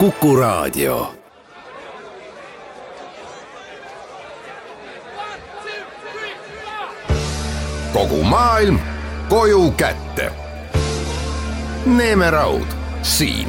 Kuku Raadio. Kogu maailm koju kätte. Neeme Raud siin.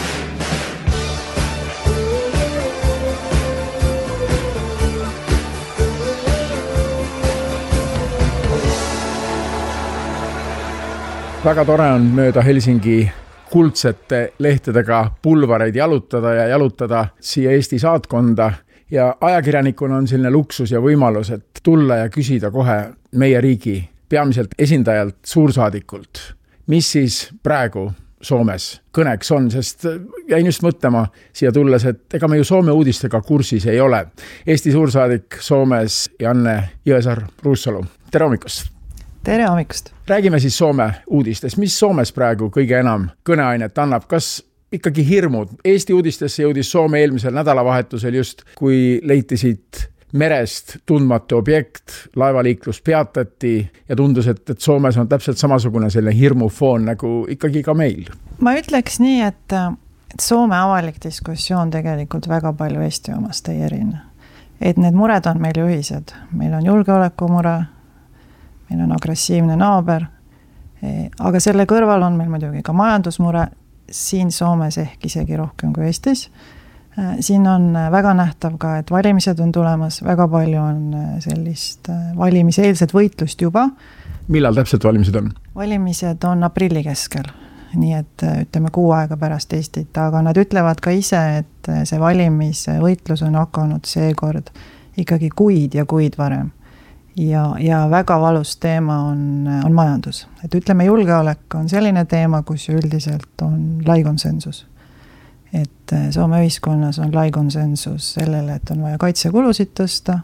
Väga tore on mööda Helsingi kuldsete lehtedega pulvareid jalutada siia Eesti saatkonda ja ajakirjanikuna on selline luksus ja võimalus, et tulla ja küsida kohe meie riigi peamiselt esindajalt suursaadikult. Mis siis praegu Soomes kõneks on, sest jäin just mõtlema siia tulles, et ega me ju Soome uudistega kursis ei ole. Eesti suursaadik Soomes Janne Jõesaar-Ruussalu. Tere hommikust! Tere hommikust! Räägime siis Soome uudistest. Mis Soomes praegu kõige enam kõneainet annab? Kas ikkagi hirmud? Eesti uudistesse jõudis Soome eelmisel nädalavahetusel just, kui leiti siit merest tundmatu objekt, laevaliiklus peatati ja tundus, et Soomes on täpselt samasugune selline hirmufoon nagu ikkagi ka meil. Ma ütleks nii, et Soome avalik diskussioon tegelikult väga palju Eesti omast ei erine. Et need mured on meil ühised. Meil on julgeolekumure, meil on agressiivne naaber, aga selle kõrval on meil muidugi ka majandusmure, siin Soomes ehk isegi rohkem kui Eestis. Siin on väga nähtav ka, et valimised on tulemas, väga palju on sellist valimiseelset võitlust juba. Millal täpselt valimised on? Valimised on aprilli keskel, nii et ütleme 6 aega pärast Eestit, aga nad ütlevad ka ise, et see valimisvõitlus on hakanud seekord ikkagi kuid ja kuid varem. Ja väga valus teema on majandus. Et ütleme, julgeolek on selline teema, kus üldiselt on lai konsensus. Et Soome ühiskonnas on lai konsensus sellele, et on vaja kaitsekulusid tõsta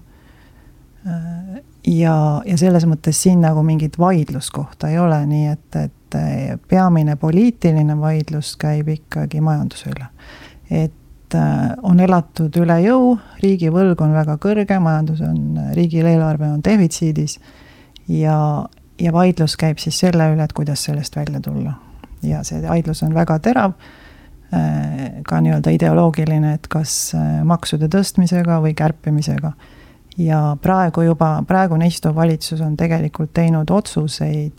ja selles mõttes siin nagu mingit vaidluskohta ei ole, nii et peamine poliitiline vaidlus käib ikkagi majanduse üle. Et on elatud üle jõu, riigi võlg on väga kõrge, riigil eelarve on defitsiidis ja vaidlus käib siis selle üle, et kuidas sellest välja tulla. Ja see vaidlus on väga terav, ka nii-öelda ideoloogiline, et kas maksude tõstmisega või kärpimisega. Ja praegune istuv valitsus on tegelikult teinud otsuseid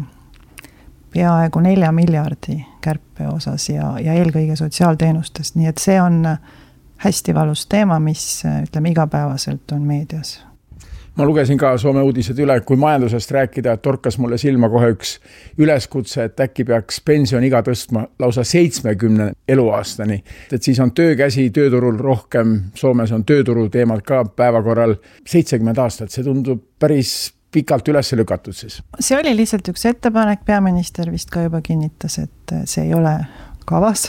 peaaegu 4 miljardi kärpe osas ja eelkõige sotsiaalteenustest. Nii et see on hästi valus teema, mis ütleme igapäevaselt on meedias. Ma lugesin ka Soome uudised üle, kui majandusest rääkida, et torkas mulle silma kohe üks üleskutse, et äkki peaks pensioniga tõstma lausa 70 eluaastani. Et siis on töökäsi tööturul rohkem, Soomes on tööturu teemad ka päevakorral 70 aastat. See tundub päris pikalt üles lükatud siis. See oli lihtsalt üks ettepanek, peaminister vist ka juba kinnitas, et see ei ole kavas.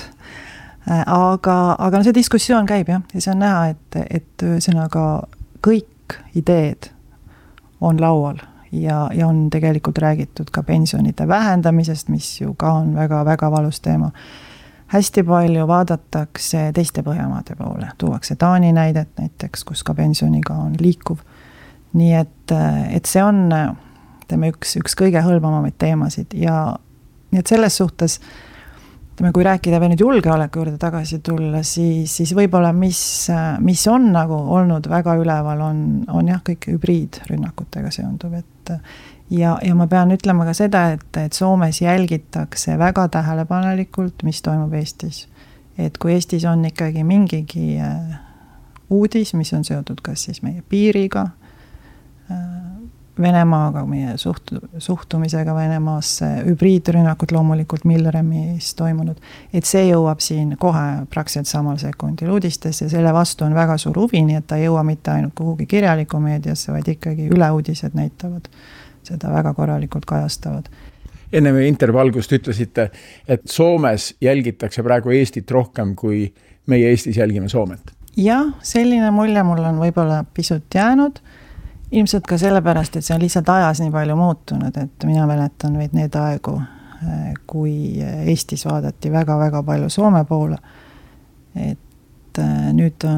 Aga see diskussioon käib ja see on näha, et ühesõnaga kõik ideed on laual ja on tegelikult räägitud ka pensionide vähendamisest, mis ju ka on väga-väga valus teema. Hästi palju vaadatakse teiste Põhjamaade poole. Tuuakse Taani näidet näiteks, kus ka pensioniga on liikuv. Nii et see on üks kõige hõlmamaid teemasid ja nii et selles suhtes kui rääkida veel nüüd julgeoleku juurde tagasi tulla, siis võib-olla mis on nagu olnud väga üleval on jah, kõik hübriidrünnakutega seonduv. Ja ma pean ütlema ka seda, et Soomes jälgitakse väga tähelepanelikult, mis toimub Eestis. Et kui Eestis on ikkagi mingigi uudis, mis on seotud kas siis meie piiriga, Venemaaga, meie suhtumisega Venemaasse, hübriidrünnakut loomulikult Milremis toimunud, et see jõuab siin kohe praktiliselt samal sekundil uudistesse ja selle vastu on väga suur huvi, nii et ta jõua mitte ainult kuhugi kirjaliku meediasse, vaid ikkagi üleuudised näitavad, seda väga korralikult kajastavad. Enne meie intervjualgust ütlesite, et Soomes jälgitakse praegu Eestit rohkem kui meie Eestis jälgime Soomet. Jah, selline mulje mul on võib-olla pisut jäänud. Ilmselt ka sellepärast, et see on lihtsalt ajas nii palju muutunud, et mina mäletan veid need aegu, kui Eestis vaadati väga-väga palju Soome poole. Et nüüd